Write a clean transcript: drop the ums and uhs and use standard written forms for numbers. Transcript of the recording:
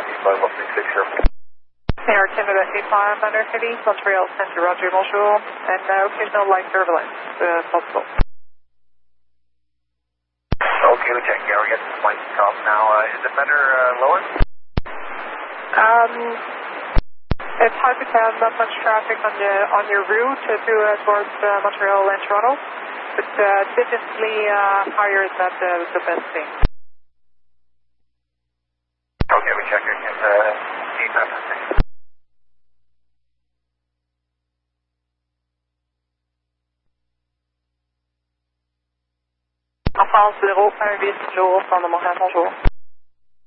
Air Canada 85 under heavy, Montreal Center, Roger, bonjour, and occasional light turbulence possible. Okay, we check. Yeah, we're getting some light top now. Is it better lower? It's hard to tell, not much traffic on your route towards Montreal and Toronto, but definitely higher is not the best thing. Okay, we check. Keep that. En France 018 jour, Centre de Montréal, bonjour.